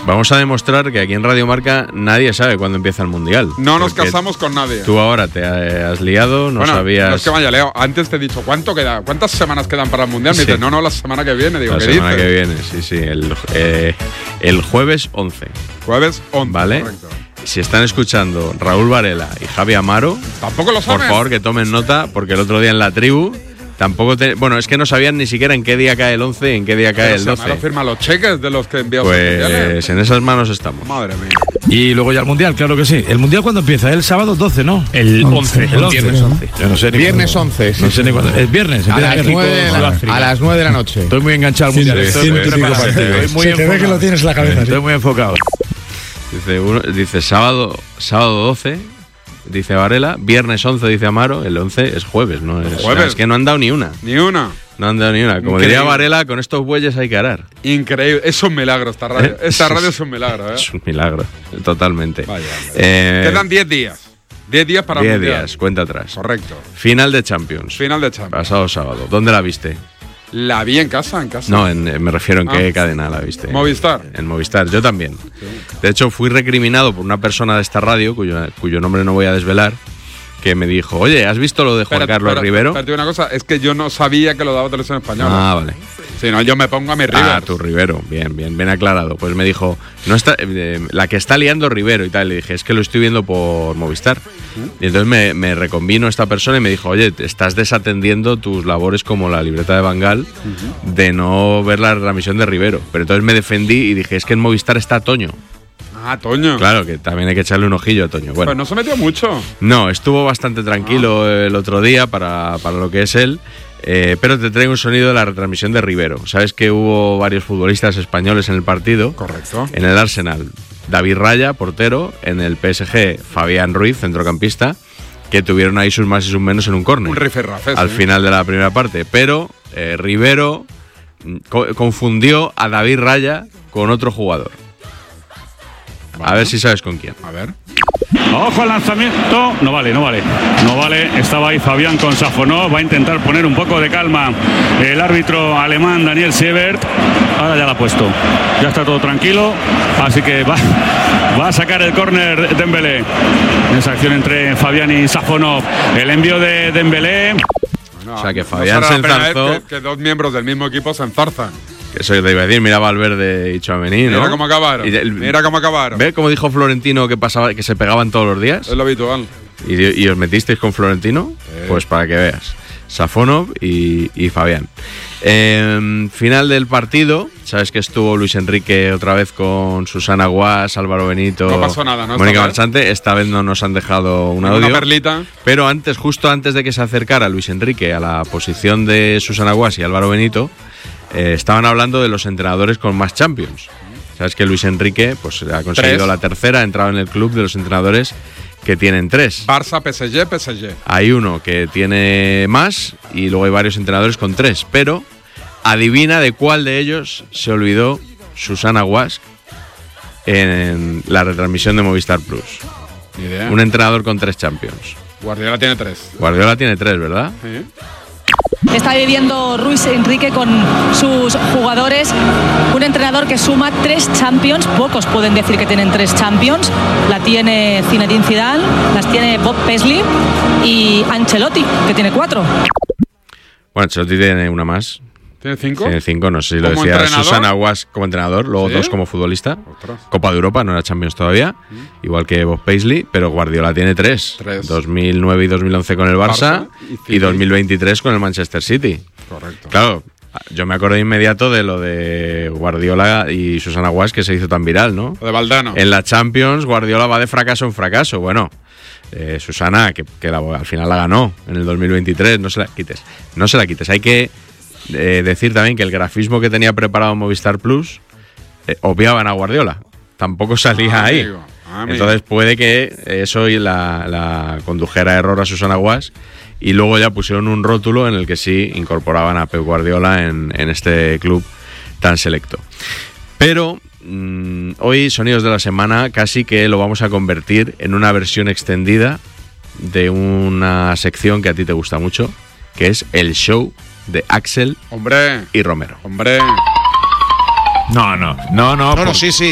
Vamos a demostrar que aquí en Radio Marca nadie sabe cuándo empieza el Mundial. No nos casamos con nadie. Tú ahora te has liado, no sabías. No es que me haya liado. Antes te he dicho, ¿cuántas semanas quedan para el Mundial? Me dices, no, la semana que viene. Digo, la semana que viene, sí. El jueves 11. Jueves 11, ¿vale? Correcto. Si están escuchando Raúl Varela y Javi Amaro, tampoco lo saben. Por favor, que tomen nota, porque el otro día en la tribu tampoco bueno, es que no sabían ni siquiera en qué día cae el 11 y en qué día cae el 12. Amaro firma los cheques de los que enviamos. Pues en esas manos estamos. Madre mía. Y luego ya el Mundial, claro que sí. ¿El Mundial cuándo empieza? El sábado 12, ¿no? El 11. El 11. Viernes 11. Yo no sé ni Viernes 11. No sé ni cuándo. ¿Es viernes? A las 9 de la noche. Estoy muy enganchado al Mundial. Estoy muy Se te ve que lo tienes en la cabeza. Estoy muy enfocado. Dice sábado 12, dice Varela, viernes 11, dice Amaro, el 11 es jueves, ¿no? Es que no han dado ni una. No han dado ni una. Como diría Varela, con estos bueyes hay que arar. Increíble. Es un milagro esta radio. Esta radio es un milagro, ¿eh? Es un milagro, totalmente. Vaya. Quedan 10 días. 10 días para el Mundial. 10 días, cuenta atrás. Correcto. Final de Champions. Pasado sábado. ¿Dónde la viste? La vi en casa. No, me refiero en qué cadena la viste. Movistar. En Movistar, yo también. Sí. De hecho, fui recriminado por una persona de esta radio, cuyo nombre no voy a desvelar, que me dijo, oye, ¿has visto lo de Juan Carlos Rivero? Espérate una cosa, es que yo no sabía que lo daba Televisión Española. Ah, vale. Si no, yo me pongo a mi Rivero. Ah, tu Rivero, bien aclarado. Pues me dijo, no está, la que está liando Rivero y tal. Le dije, es que lo estoy viendo por Movistar. Y entonces me reconvino esta persona y me dijo, oye, estás desatendiendo tus labores como la libreta de Bangal de no ver la transmisión de Rivero. Pero entonces me defendí y dije, es que en Movistar está Toño. Ah, Toño. Claro, que también hay que echarle un ojillo a Toño. Bueno, pues no se metió mucho. No, estuvo bastante tranquilo el otro día para lo que es él. Pero te traigo un sonido de la retransmisión de Rivero. Sabes que hubo varios futbolistas españoles en el partido. Correcto. En el Arsenal, David Raya, portero. En el PSG, Fabián Ruiz, centrocampista, que tuvieron ahí sus más y sus menos en un córner. Un rifirrafe, al final de la primera parte. Pero Rivero confundió a David Raya con otro jugador. A ver si sabes con quién. A ver. Ojo al lanzamiento. No vale. Estaba ahí Fabián con Safonov. Va a intentar poner un poco de calma el árbitro alemán Daniel Siebert. Ahora ya la ha puesto. Ya está todo tranquilo. Así que va a sacar el córner Dembélé. En esa acción entre Fabián y Safonov. El envío de Dembélé. Bueno, o sea que Fabián se enzarzó. Que dos miembros del mismo equipo se enzarzan. Eso te iba a decir, mira Valverde y Tchouaméni, ¿no? Mira cómo acabaron. ¿Ves cómo dijo Florentino que pasaba, que se pegaban todos los días? Es lo habitual. ¿Y os metisteis con Florentino? Pues para que veas. Safonov y Fabián. Final del partido, sabes que estuvo Luis Enrique otra vez con Susana Guas, Álvaro Benito, no pasó nada, ¿no? Mónica Marchante. Esta vez no nos han dejado un audio. Una perlita. Pero justo antes de que se acercara Luis Enrique a la posición de Susana Guas y Álvaro Benito, estaban hablando de los entrenadores con más Champions. Sabes que Luis Enrique pues ha conseguido la tercera, ha entrado en el club de los entrenadores que tienen 3. Barça, PSG. Hay uno que tiene más y luego hay varios entrenadores con 3. Pero adivina de cuál de ellos se olvidó Susana Guas en la retransmisión de Movistar Plus. Ni idea. Un entrenador con 3 Champions. Guardiola tiene 3. Guardiola tiene 3, ¿verdad? Sí. Está viviendo Luis Enrique con sus jugadores. Un entrenador que suma 3 Champions. Pocos pueden decir que tienen 3 Champions. La tiene Zinedine Zidane, las tiene Bob Paisley y Ancelotti, que tiene 4. Bueno, Ancelotti tiene una más. ¿Tiene 5? Tiene 5, no sé si lo decía entrenador? Susana Guas como entrenador, luego 2 como futbolista. Ostras. Copa de Europa, no era Champions todavía, igual que Bob Paisley, pero Guardiola tiene 3. 2009 y 2011 con el Barça y 2023 con el Manchester City. Correcto. Claro, yo me acuerdo de inmediato de lo de Guardiola y Susana Guas, que se hizo tan viral, ¿no? Lo de Valdano. En la Champions, Guardiola va de fracaso en fracaso. Bueno, Susana, que al final la ganó en el 2023, no se la quites. Hay que decir también que el grafismo que tenía preparado Movistar Plus obviaban a Guardiola. Tampoco salía ahí. Amigo. Entonces puede que eso la condujera a error a Susana Guas y luego ya pusieron un rótulo en el que sí incorporaban a Pep Guardiola en este club tan selecto. Pero hoy, Sonidos de la Semana, casi que lo vamos a convertir en una versión extendida de una sección que a ti te gusta mucho, que es el show de Axel y Romero. Hombre. No, sí.